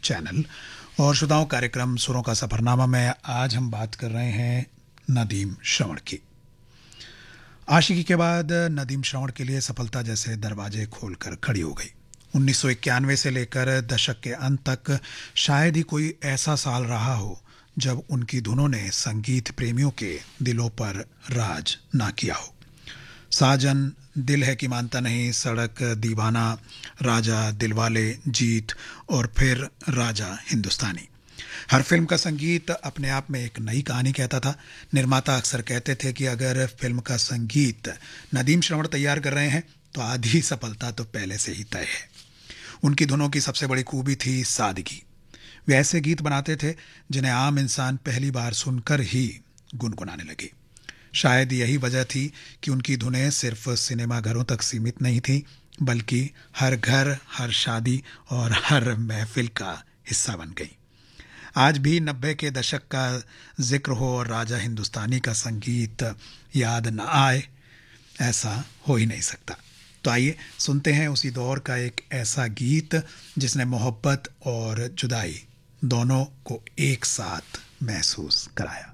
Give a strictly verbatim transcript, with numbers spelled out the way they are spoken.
Channel और श्रोताओं कार्यक्रम सुरों का सफरनामा में आज हम बात कर रहे हैं नदीम श्रवण की। आशिकी के बाद नदीम श्रवण के लिए सफलता जैसे दरवाजे खोलकर खड़ी हो गई। उन्नीस सौ इक्यानवे से लेकर दशक के अंत तक शायद ही कोई ऐसा साल रहा हो जब उनकी धुनों ने संगीत प्रेमियों के दिलों पर राज ना किया हो। साजन, दिल है कि मानता नहीं, सड़क, दीवाना, राजा, दिलवाले, जीत और फिर राजा हिंदुस्तानी। हर फिल्म का संगीत अपने आप में एक नई कहानी कहता था। निर्माता अक्सर कहते थे कि अगर फिल्म का संगीत नदीम श्रवण तैयार कर रहे हैं तो आधी सफलता तो पहले से ही तय है। उनकी धुनों की सबसे बड़ी खूबी थी सादगी। वे ऐसे गीत बनाते थे जिन्हें आम इंसान पहली बार सुनकर ही गुनगुनाने लगे। शायद यही वजह थी कि उनकी धुनें सिर्फ सिनेमा घरों तक सीमित नहीं थी, बल्कि हर घर, हर शादी और हर महफिल का हिस्सा बन गई। आज भी नब्बे के दशक का जिक्र हो और राजा हिंदुस्तानी का संगीत याद न आए, ऐसा हो ही नहीं सकता। तो आइए सुनते हैं उसी दौर का एक ऐसा गीत जिसने मोहब्बत और जुदाई दोनों को एक साथ महसूस कराया।